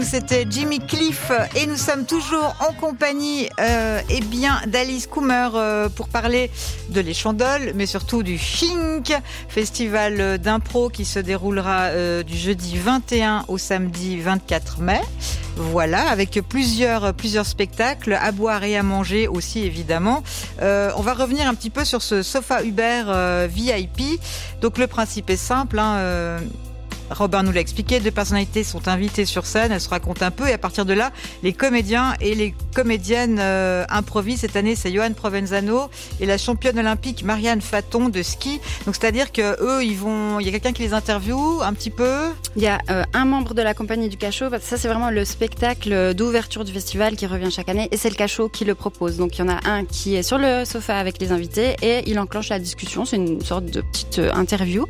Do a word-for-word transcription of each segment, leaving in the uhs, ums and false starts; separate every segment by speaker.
Speaker 1: C'était Jimmy Cliff et nous sommes toujours en compagnie euh, eh bien, d'Alice Coomer euh, pour parler de l'Échandole, mais surtout du Chink, festival d'impro qui se déroulera euh, du jeudi vingt et un au samedi vingt-quatre mai. Voilà, avec plusieurs plusieurs spectacles, à boire et à manger aussi évidemment. Euh, on va revenir un petit peu sur ce Sofa Uber euh, V I P. Donc le principe est simple, hein, euh, Robin nous l'a expliqué, deux personnalités sont invitées sur scène, elles se racontent un peu et à partir de là, les comédiens et les comédiennes euh, improvisent. Cette année, c'est Johan Provenzano et la championne olympique Marianne Faton de ski. Donc c'est-à-dire que eux, ils vont, il y a quelqu'un qui les interviewe un petit peu.
Speaker 2: Il y a euh, un membre de la compagnie du Cachot. Ça, c'est vraiment le spectacle d'ouverture du festival qui revient chaque année et c'est le Cachot qui le propose. Donc il y en a un qui est sur le sofa avec les invités et il enclenche la discussion. C'est une sorte de petite euh, interview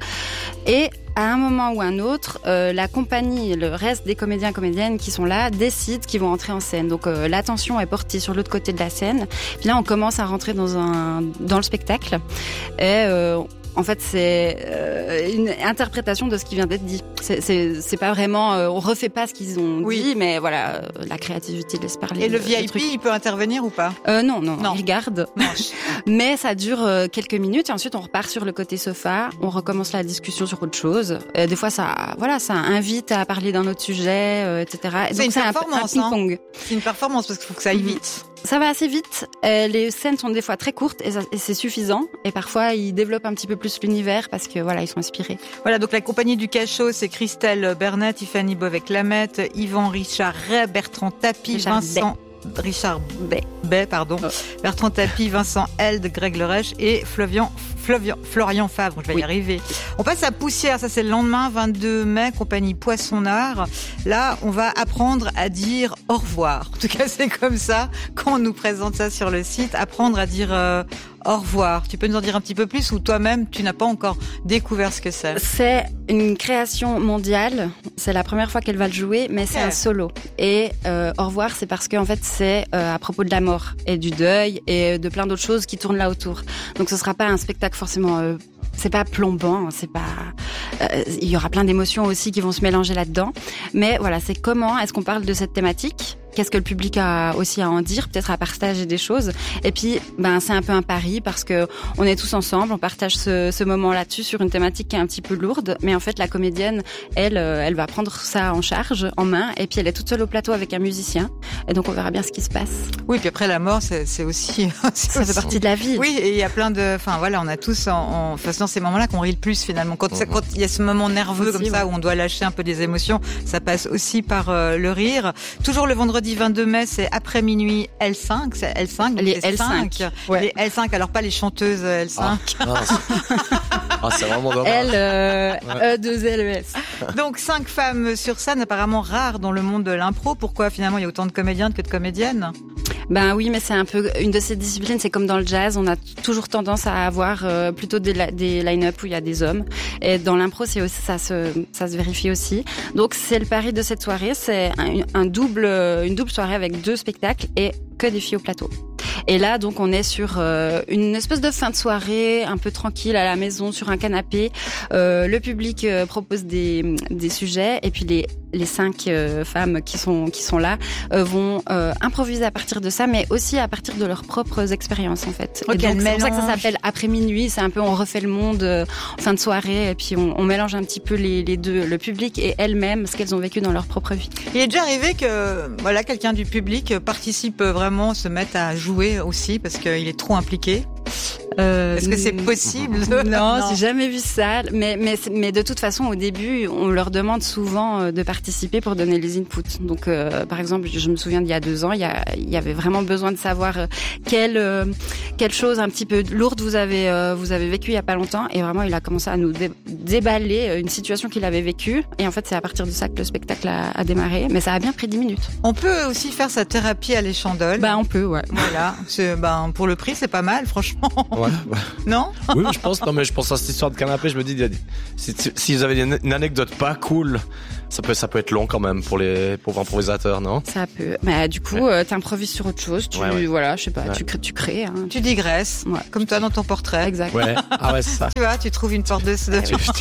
Speaker 2: et à un moment ou un autre, euh, la compagnie, le reste des comédiens et comédiennes qui sont là décident qu'ils vont entrer en scène. Donc euh, l'attention est portée sur l'autre côté de la scène. Puis là, on commence à rentrer dans un dans le spectacle. Et euh, en fait, c'est euh, une interprétation de ce qui vient d'être dit. C'est, c'est, c'est pas vraiment, euh, on refait pas ce qu'ils ont
Speaker 1: oui.
Speaker 2: dit, mais voilà, euh, la créativité laisse parler.
Speaker 1: Et le V I P, il peut intervenir ou pas?
Speaker 2: euh, Non, non,
Speaker 1: non,
Speaker 2: il regarde. Non. Mais ça dure euh, quelques minutes et ensuite on repart sur le côté sofa, on recommence la discussion sur autre chose. Et des fois, ça, voilà, ça invite à parler d'un autre sujet, euh, et cetera.
Speaker 1: C'est
Speaker 2: donc,
Speaker 1: une
Speaker 2: c'est
Speaker 1: performance,
Speaker 2: un, un ping-pong.
Speaker 1: Hein. C'est une performance parce qu'il faut que ça aille vite.
Speaker 2: Ça va assez vite. Euh, les scènes sont des fois très courtes et, ça, et c'est suffisant. Et parfois, ils développent un petit peu plus l'univers parce que voilà, ils sont inspirés.
Speaker 1: Voilà, donc la compagnie du Cachot, c'est Christelle Bernet, Tiffany Beauvais-Clamette, Yvan Richard Ray, Bertrand Tapie,
Speaker 2: Richard
Speaker 1: Vincent Bay. Richard
Speaker 2: Bay,
Speaker 1: Bay pardon, oh. Bertrand Tapie, Vincent Held, Greg Lerèche et Flavian, Flavian, Florian Favre. Je vais oui. y arriver. On passe à Poussière, ça c'est le lendemain, vingt-deux mai, compagnie Poissonnard. Là, on va apprendre à dire au revoir. En tout cas, c'est comme ça quand on nous présente ça sur le site. Apprendre à dire euh, au revoir. Tu peux nous en dire un petit peu plus ou toi-même, tu n'as pas encore découvert ce que c'est? C'est
Speaker 2: une création mondiale. C'est la première fois qu'elle va le jouer, mais c'est okay. un solo. Et euh, au revoir, c'est parce qu'en fait, c'est euh, à propos de la mort et du deuil et de plein d'autres choses qui tournent là autour. Donc, ce sera pas un spectacle forcément... Euh, c'est pas plombant, c'est pas. Euh, il y aura plein d'émotions aussi qui vont se mélanger là-dedans. Mais voilà, c'est comment est-ce qu'on parle de cette thématique? Qu'est-ce que le public a aussi à en dire, peut-être à partager des choses. Et puis, ben c'est un peu un pari parce que on est tous ensemble, on partage ce, ce moment là-dessus sur une thématique qui est un petit peu lourde. Mais en fait, la comédienne, elle, elle va prendre ça en charge, en main, et puis elle est toute seule au plateau avec un musicien. Et donc, on verra bien ce qui se passe.
Speaker 1: Oui, puis après la mort, c'est, c'est aussi, c'est
Speaker 2: ça
Speaker 1: aussi...
Speaker 2: fait partie de la vie.
Speaker 1: Oui, et il y a plein de, enfin voilà, on a tous, en, en... enfin, c'est dans ces moments-là qu'on rit le plus finalement. Quand il mmh. quand y a ce moment nerveux aussi, comme ça ouais. où on doit lâcher un peu des émotions, ça passe aussi par euh, le rire. Toujours le vendredi vingt-deux mai, c'est après minuit L cinq, c'est L cinq,
Speaker 2: les L cinq.
Speaker 1: Ouais. Les L cinq, alors pas les chanteuses L cinq.
Speaker 3: Ah, non, c'est... ah, c'est vraiment dommage.
Speaker 2: L, euh, ouais. E deux L E S.
Speaker 1: Donc cinq femmes sur scène, apparemment rares dans le monde de l'impro. Pourquoi finalement il y a autant de comédiennes que de comédiennes?
Speaker 2: Ben oui, mais c'est un peu une de ces disciplines. C'est comme dans le jazz, on a toujours tendance à avoir euh, plutôt des, des line-up où il y a des hommes. Et dans l'impro, c'est aussi, ça se ça se vérifie aussi. Donc c'est le pari de cette soirée, c'est un, un double une double soirée avec deux spectacles et que des filles au plateau. Et là, donc, on est sur euh, une espèce de fin de soirée, un peu tranquille à la maison, sur un canapé. Euh, le public euh, propose des, des sujets, et puis les les cinq euh, femmes qui sont qui sont là euh, vont euh, improviser à partir de ça, mais aussi à partir de leurs propres expériences, en fait.
Speaker 1: Okay,
Speaker 2: et donc, c'est pour ça que ça s'appelle après minuit. C'est un peu, on refait le monde euh, en fin de soirée, et puis on, on mélange un petit peu les, les deux, le public et elles-mêmes, ce qu'elles ont vécu dans leur propre vie.
Speaker 1: Il est déjà arrivé que voilà quelqu'un du public participe vraiment, se mette à jouer aussi parce qu'il est trop impliqué. Euh, Est-ce que c'est possible?
Speaker 2: Non, non, j'ai jamais vu ça. Mais, mais, mais de toute façon, au début, on leur demande souvent de participer pour donner les inputs. Donc, euh, par exemple, je me souviens d'il y a deux ans, il y, a, il y avait vraiment besoin de savoir quelle, euh, quelle chose un petit peu lourde vous avez, euh, vous avez vécu il y a pas longtemps. Et vraiment, il a commencé à nous dé- déballer une situation qu'il avait vécue. Et en fait, c'est à partir de ça que le spectacle a, a démarré. Mais ça a bien pris dix minutes.
Speaker 1: On peut aussi faire sa thérapie à l'Échandole.
Speaker 2: Bah, on peut, ouais.
Speaker 1: Voilà. C'est, ben, pour le prix, c'est pas mal, franchement.
Speaker 3: Ouais.
Speaker 1: Non?
Speaker 3: Oui, je pense, non, mais je pense à cette histoire de canapé, je me dis, si, si vous avez une anecdote pas cool, ça peut, ça peut être long quand même pour les, pour l'improvisateur, non?
Speaker 2: Ça peut. Mais du coup, ouais. euh, t'improvises sur autre chose, tu, ouais, ouais. voilà, je sais pas, ouais. tu crées, tu crées, hein.
Speaker 1: Tu digresses. Ouais. Comme toi dans ton portrait.
Speaker 2: Exact.
Speaker 3: Ouais. Ah ouais, c'est ça.
Speaker 1: Tu vois, tu trouves une porte de, de...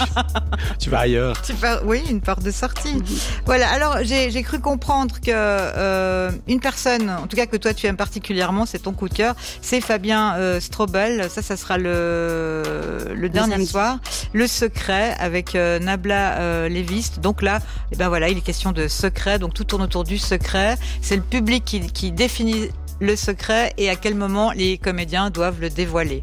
Speaker 3: Tu vas ailleurs.
Speaker 1: Tu vas, oui, une porte de sortie. Mm-hmm. Voilà. Alors, j'ai, j'ai cru comprendre que euh, une personne, en tout cas que toi tu aimes particulièrement, c'est ton coup de cœur, c'est Fabien euh, Strobel. Ça, ça sera le le dernier le soir. Le secret avec euh, Nabla euh, Léviste. Donc là, eh ben voilà, il est question de secret. Donc tout tourne autour du secret. C'est le public qui, qui définit le secret et à quel moment les comédiens doivent le dévoiler.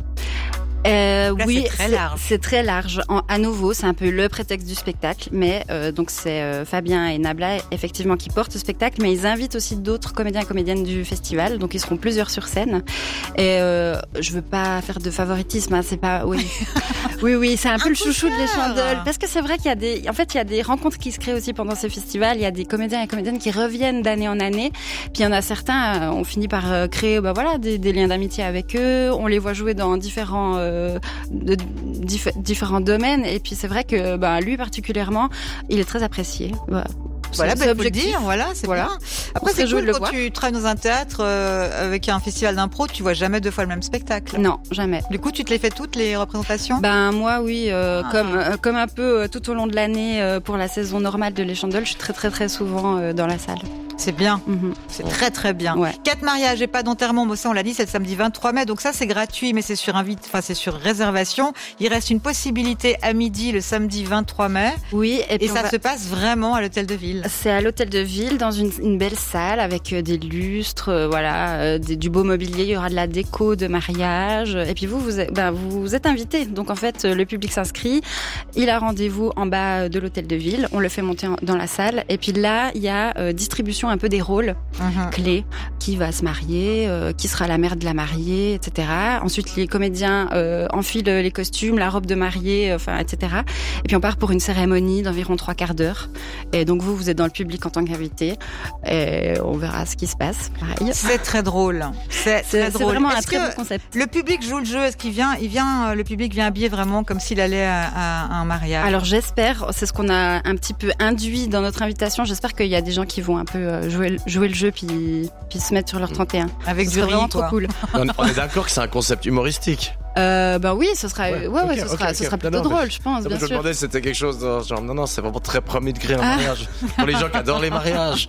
Speaker 2: Euh,
Speaker 1: Là,
Speaker 2: oui,
Speaker 1: c'est très large.
Speaker 2: C'est, c'est très large. En, à nouveau, c'est un peu le prétexte du spectacle, mais euh, donc c'est euh, Fabien et Nabla effectivement qui portent ce spectacle, mais ils invitent aussi d'autres comédiens et comédiennes du festival, donc ils seront plusieurs sur scène. Et euh, je veux pas faire de favoritisme, hein, c'est pas, oui, oui, oui, c'est un, un peu le chouchou de l'Échandole, parce que c'est vrai qu'il y a des, en fait, il y a des rencontres qui se créent aussi pendant ces festivals. Il y a des comédiens et comédiennes qui reviennent d'année en année, puis il y en a certains, euh, on finit par euh, créer, bah voilà, des, des liens d'amitié avec eux. On les voit jouer dans différents euh, de diff- différents domaines et puis c'est vrai que bah, lui particulièrement il est très apprécié. Voilà.
Speaker 1: Voilà, ben, faut le dire, voilà, c'est
Speaker 2: voilà.
Speaker 1: bien. Après, c'est cool quand tu travailles dans un théâtre euh, avec un festival d'impro, tu vois jamais deux fois le même spectacle.
Speaker 2: Non, jamais.
Speaker 1: Du coup, tu te les fais toutes les représentations ?
Speaker 2: Ben moi, oui, euh, ah. comme euh, comme un peu euh, tout au long de l'année euh, pour la saison normale de l'Échandole, je suis très très très souvent euh, dans la salle.
Speaker 1: C'est bien,
Speaker 2: mm-hmm.
Speaker 1: c'est ouais. très très bien.
Speaker 2: Ouais.
Speaker 1: Quatre mariages et pas d'enterrement, bon ça on l'a dit, c'est le samedi vingt-trois mai, donc ça c'est gratuit, mais c'est sur invite, enfin c'est sur réservation. Il reste une possibilité à midi le samedi vingt-trois mai.
Speaker 2: Oui, et,
Speaker 1: et ça va... se passe vraiment à l'hôtel de ville.
Speaker 2: C'est à l'hôtel de ville dans une, une belle salle avec des lustres, euh, voilà, euh, des, du beau mobilier. Il y aura de la déco de mariage. Et puis vous, vous êtes, ben, vous êtes invités. Donc en fait, le public s'inscrit. Il a rendez-vous en bas de l'hôtel de ville. On le fait monter en, dans la salle. Et puis là, il y a euh, distribution un peu des rôles mmh. clés. Qui va se marier, euh, qui sera la mère de la mariée, et cetera. Ensuite, les comédiens euh, enfilent les costumes, la robe de mariée, enfin, et cetera. Et puis on part pour une cérémonie d'environ trois quarts d'heure. Et donc vous, vous êtes dans le public en tant qu'invité. Et on verra ce qui se passe. Pareil.
Speaker 1: C'est très drôle. C'est,
Speaker 2: c'est,
Speaker 1: très
Speaker 2: c'est
Speaker 1: drôle.
Speaker 2: vraiment
Speaker 1: Est-ce
Speaker 2: un très bon concept.
Speaker 1: Le public joue le jeu. Est-ce qu'il vient, il vient, le public vient habillé vraiment comme s'il allait à, à, à un mariage?
Speaker 2: Alors j'espère. C'est ce qu'on a un petit peu induit dans notre invitation. J'espère qu'il y a des gens qui vont un peu jouer, jouer le jeu puis, puis se mettre sur leur trente et un.
Speaker 1: Avec du riz,
Speaker 2: vraiment
Speaker 1: quoi.
Speaker 2: Trop cool.
Speaker 3: On, on est d'accord que c'est un concept humoristique.
Speaker 2: Euh, ben oui, ce sera, ouais, ouais,
Speaker 3: okay,
Speaker 2: ouais, ce
Speaker 3: okay,
Speaker 2: sera,
Speaker 3: okay,
Speaker 2: ce sera
Speaker 3: okay.
Speaker 2: plutôt
Speaker 3: non,
Speaker 2: drôle, je pense, bien
Speaker 3: je
Speaker 2: sûr.
Speaker 3: Je me demandais si c'était quelque chose de genre, non, non, c'est vraiment très premier degré un ah. mariage. Pour les gens qui adorent les mariages.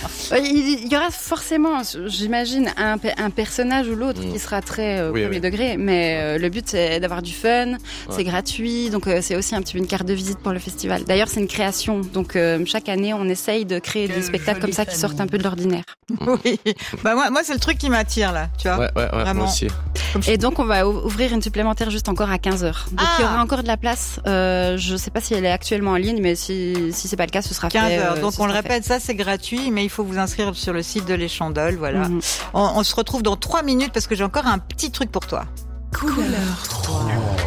Speaker 2: Il, il y aura forcément, j'imagine, un, un personnage ou l'autre mmh. qui sera très euh, oui, premier oui. degré, mais euh, le but c'est d'avoir du fun, ouais. c'est gratuit, donc euh, c'est aussi un petit peu une carte de visite pour le festival. D'ailleurs, c'est une création, donc euh, chaque année, on essaye de créer Quelle des spectacles comme ça famille. Qui sortent un peu de l'ordinaire.
Speaker 1: Oui, bah moi, moi c'est le truc qui m'attire là, tu vois.
Speaker 3: Ouais, ouais, ouais,
Speaker 1: vraiment.
Speaker 3: Moi aussi.
Speaker 2: Et donc, on va ouvrir une supplémentaire juste encore à quinze heures. Donc, ah. il y aura encore de la place. Euh, je sais pas si elle est actuellement en ligne, mais si, si c'est pas le cas, ce sera
Speaker 1: quinze
Speaker 2: fait.
Speaker 1: quinze heures.
Speaker 2: Euh,
Speaker 1: donc, on le répète,
Speaker 2: fait.
Speaker 1: ça, c'est gratuit, mais il faut vous inscrire sur le site de l'Échandole, voilà. Mm-hmm. On, on se retrouve dans trois minutes parce que j'ai encore un petit truc pour toi.
Speaker 4: Couleur trois.